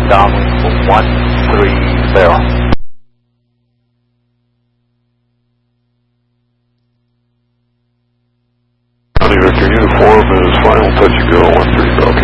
downwind 130. Victor Uniform is final touch and go 130.